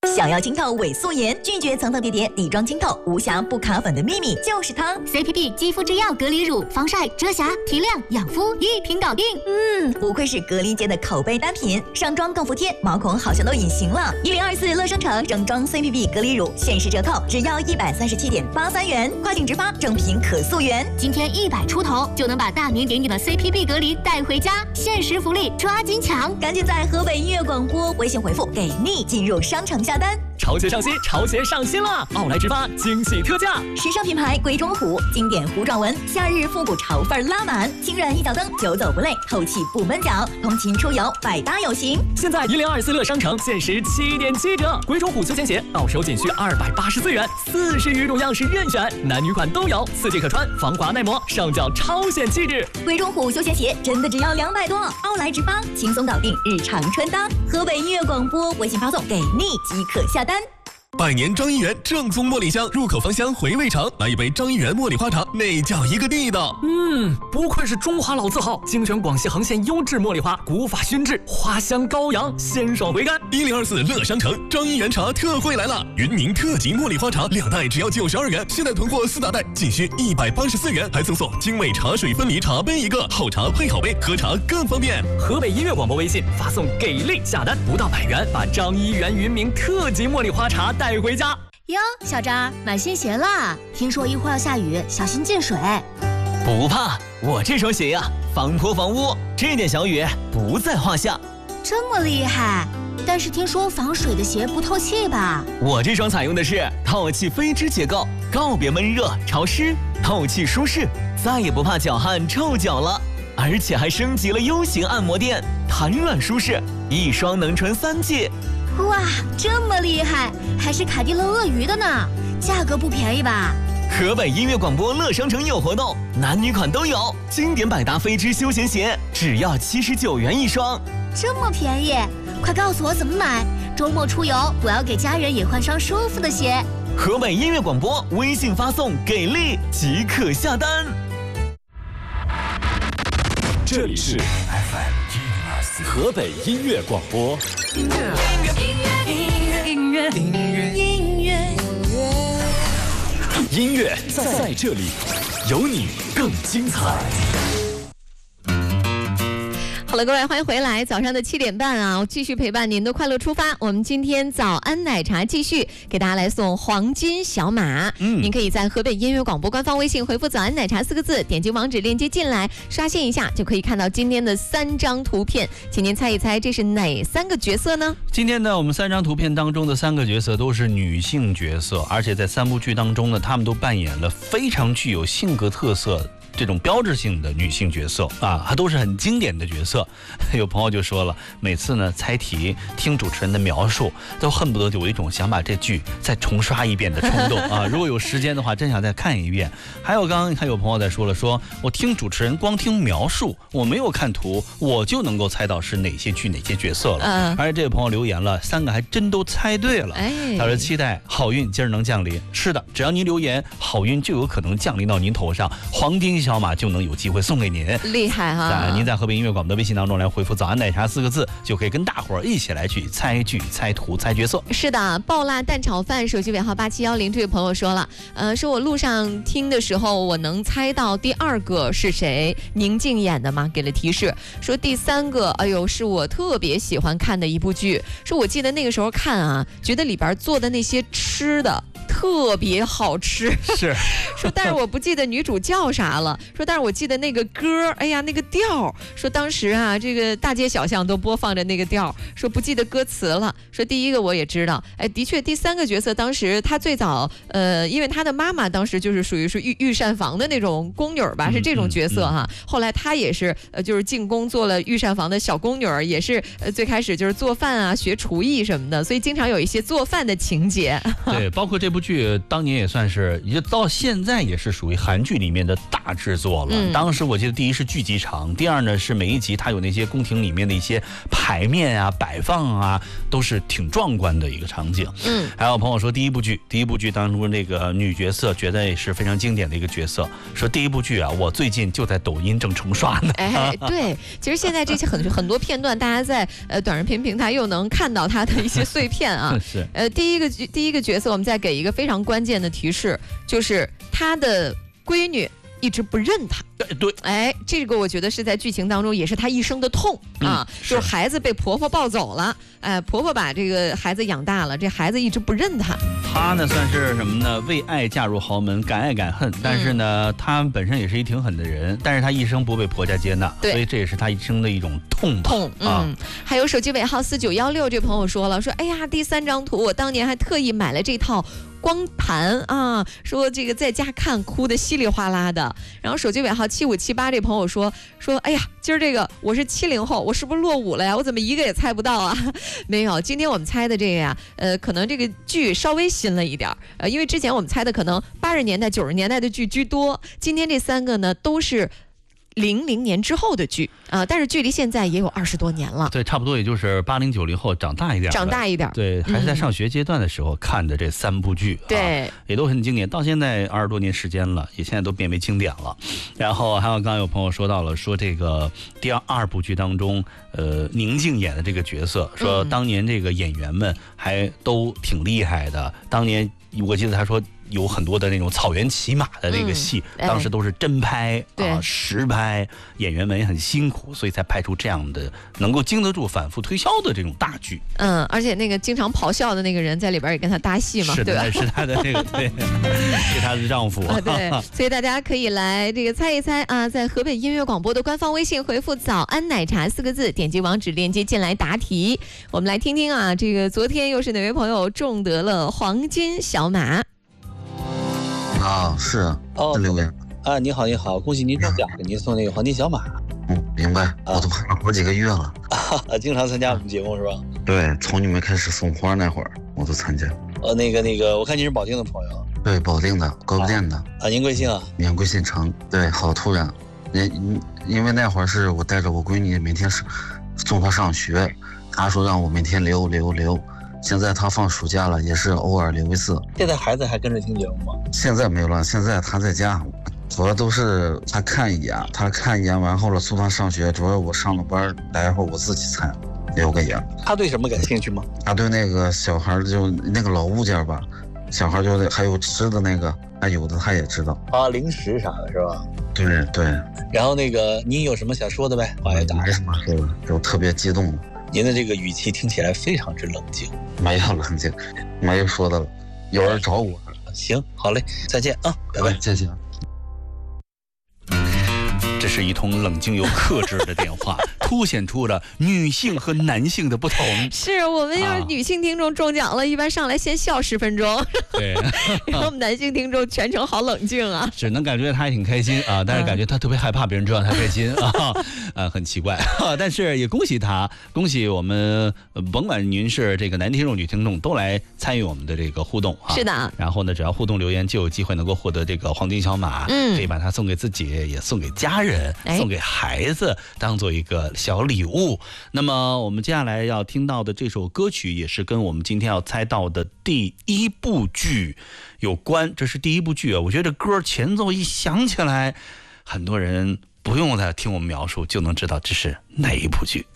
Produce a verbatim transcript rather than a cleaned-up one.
想要清透伪素颜，拒绝层层叠叠底妆清透，无瑕不卡粉的秘密就是它 C P B 肌肤之钥隔离乳，防晒、遮瑕、提亮、养肤一瓶搞定。 嗯，不愧是隔离界的口碑单品，上妆更服帖，毛孔好像都隐形了。一零二四乐生城整装 C P B 隔离乳限时折扣，只要一百三十七点八三元，跨境直发，正品可溯源。 今天一百出头就能把大名鼎鼎的 C P B 隔离带回家，限时福利抓紧抢！ 赶紧在河北音乐广播微信回复给力进入商城下单。 潮鞋上新，潮鞋上新了！奥莱直发惊喜特价， 时尚品牌贵中虎经典弧状纹，夏日复古潮范拉满，轻软一脚蹬，久走不累，透气不闷脚，通勤出游百搭有型。 现在一零二四乐商城限时七点七折，贵中虎休闲鞋到手仅需二百八十四元，四十余种样式任选，男女款都有，四季可穿，防滑耐磨，上脚超显气质。 贵中虎休闲鞋真的只要两百多，奥莱直发轻松搞定日常穿搭。河北音乐广播微信发送给力即可下单。 百年张一元正宗茉莉香，入口芳香，回味长。来一杯张一元茉莉花茶，那叫一个地道。 嗯，不愧是中华老字号，精选广西横县优质茉莉花，古法熏制，花香高扬，鲜爽回甘。 一零二四乐商城张一元茶特惠来了，云茗特级茉莉花茶两袋只要九十二元，现在囤货四大袋仅需一百八十四元，还赠送精美茶水分离茶杯一个，好茶配好杯，喝茶更方便。 河北音乐广播微信发送给力下单，不到百元，把张一元云茗特级茉莉花茶带回家。 哟，小张买新鞋了，听说一会儿要下雨，小心进水。 不怕，我这双鞋呀、啊，防泼防污，这点小雨不在话下。 这么厉害？但是听说防水的鞋不透气吧？ 我这双采用的是透气飞织结构，告别闷热潮湿，透气舒适，再也不怕脚汗臭脚了。而且还升级了 U 型按摩垫，弹软舒适，一双能穿三季。 哇，这么厉害，还是凯迪勒鳄鱼的呢，价格不便宜吧？ 河北音乐广播乐商城有活动，男女款都有，经典百搭飞织休闲鞋只要七十九元一双， 这么便宜，快告诉我怎么买，周末出游我要给家人也换双舒服的鞋。 河北音乐广播微信发送给力即可下单。 这里是 F M 一零二四河北音乐广播。音乐，音乐，音乐，音乐，音乐，音乐，音乐在这里，有你更精彩。 好了，各位，欢迎回来。早上的七点半啊，继续陪伴您的快乐出发。我们今天早安奶茶继续给大家来送黄金小马。嗯，您可以在河北音乐广播官方微信回复“早安奶茶”四个字，点击网址链接进来，刷新一下就可以看到今天的三张图片。请您猜一猜，这是哪三个角色呢？ 今天呢，我们三张图片当中的三个角色都是女性角色，而且在三部剧当中呢，她们都扮演了非常具有性格特色这种标志性的女性角色啊，还都是很经典的角色。有朋友就说了，每次呢猜题听主持人的描述，都恨不得有一种想把这剧再重刷一遍的冲动啊！如果有时间的话，真想再看一遍。还有刚刚还有朋友在说了，说我听主持人光听描述，我没有看图，我就能够猜到是哪些剧哪些角色了。嗯，而且这位朋友留言了，三个还真都猜对了。哎，他说期待好运今儿能降临。是的，只要您留言，好运就有可能降临到您头上，黄金小马就能有机会送给您。 厉害哈、啊！ 您在河北音乐广播的微信当中来回复“早安奶茶”四个字，就可以跟大伙儿一起来去猜剧、猜图、猜角色。 是的，爆辣蛋炒饭手机尾号八七幺零这位朋友说了，呃，说我路上听的时候，我能猜到第二个是谁，宁静演的吗？给了提示。说第三个，哎呦，是我特别喜欢看的一部剧。说我记得那个时候看啊，觉得里边做的那些吃的特别好吃。 是。 说但是我不记得女主叫啥了。说但是我记得那个歌，哎呀，那个调。说当时啊，这个大街小巷都播放着那个调。说不记得歌词了。说第一个我也知道，哎，的确第三个角色当时他最早，呃，因为他的妈妈当时就是属于是御御膳房的那种宫女吧，是这种角色哈。嗯嗯嗯、后来他也是呃，就是进宫做了御膳房的小宫女，也是呃最开始就是做饭啊，学厨艺什么的，所以经常有一些做饭的情节。 对，包括这部剧剧当年也算是，也到现在也是属于韩剧里面的大制作了。嗯、当时我记得第一是剧集长，第二呢是每一集它有那些宫廷里面的一些排面啊、摆放啊，都是挺壮观的一个场景。嗯，还有朋友说第一部剧，第一部剧当中那个女角色觉得也是非常经典的一个角色，说第一部剧啊，我最近就在抖音正重刷呢。 哎，对，其实现在这些很很多片段，大家在呃短视频平台又能看到它的一些碎片啊。 是。 呃，第一个第一个角色，我们再给一个非常关键的提示，就是他的闺女一直不认他。 对， 哎，这个我觉得是在剧情当中也是他一生的痛啊，嗯、是就是孩子被婆婆抱走了，哎，婆婆把这个孩子养大了，这孩子一直不认他。 他呢算是什么呢？为爱嫁入豪门，敢爱敢恨，但是呢，他、嗯、本身也是一挺狠的人，但是他一生不被婆家接纳，所以这也是他一生的一种痛痛啊、嗯。还有手机尾号四九一六这朋友说了，说哎呀，第三张图我当年还特意买了这套光盘啊，说这个在家看哭的稀里哗啦的。然后手机尾号七五七八这朋友说说，哎呀，今儿这个我是七零后，我是不是落伍了呀？我怎么一个也猜不到啊？没有，今天我们猜的这个呀，呃，可能这个剧稍微新了一点，呃，因为之前我们猜的可能八十年代、九十年代的剧居多，今天这三个呢都是零零年之后的剧啊、呃，但是距离现在也有二十多年了。 对，差不多也就是八零九零后长大一点， 长大一点。 对，还是在上学阶段的时候看的这三部剧、嗯， 对、 啊，也都很经典。到现在二十多年时间了，也现在都变为经典了。然后还有刚刚有朋友说到了，说这个第二二部剧当中，呃，宁静演的这个角色，说当年这个演员们还都挺厉害的。当年我记得他说。有很多的那种草原骑马的那个戏、嗯哎、当时都是真拍啊实拍，演员们也很辛苦，所以才拍出这样的能够经得住反复推销的这种大剧。 嗯，而且那个经常咆哮的那个人在里边也跟他搭戏嘛， 是的， 对吧？ 是他的那个对，是他的丈夫啊。对，所以大家可以来这个猜一猜啊，在河北音乐广播的官方微信回复早安奶茶四个字，点击网址链接进来答题。我们来听听啊，这个昨天又是哪位朋友中得了黄金小马？ 啊，是哦， 留言啊，你好，你好，恭喜您中奖，给您送那个黄金小马。 嗯，明白，我都盼了好几个月了。 啊，经常参加我们节目是吧？ 对，从你们开始送花那会儿，我都参加。 呃，那个那个，我看您是保定的朋友。 对，保定的，高碑店的。 啊，您贵姓啊？ 免贵姓程。对，好突然，因因为那会儿是我带着我闺女每天是送她上学，她说让我每天留留留。现在他放暑假了，也是偶尔留一次。 现在孩子还跟着听节目吗？ 现在没有了，现在他在家，主要都是他看一眼，他看一眼完后了送他上学，主要我上了班，待会儿我自己猜留个言。 他对什么感兴趣吗？ 他对那个小孩就那个老物件吧，小孩就还有吃的那个，他有的他也知道啊，零食啥的是吧？ 对对。 然后那个您有什么想说的呗？话也打。 没什么说的，就特别激动。 您的这个语气听起来非常之冷静。 没有冷静，没有说的了，有人找我。 行，好嘞，再见啊，拜拜， 再见。 这是一通冷静又克制的电话，凸显出了女性和男性的不同。 是我们要是女性听众中奖了，啊、一般上来先笑十分钟， 对， 然后我们男性听众全程好冷静啊， 只能感觉他还挺开心啊，但是感觉他特别害怕别人知道他开心啊，啊，很奇怪、啊，但是也恭喜他，恭喜我们，甭管您是这个男听众、女听众，都来参与我们的这个互动啊。 是的。 然后呢，只要互动留言，就有机会能够获得这个黄金小马，嗯，可以把它送给自己，也送给家人。送给孩子当做一个小礼物。那么我们接下来要听到的这首歌曲也是跟我们今天要猜到的第一部剧有关。这是第一部剧啊，我觉得歌前奏一响起来，很多人不用再听我们描述就能知道这是哪一部剧。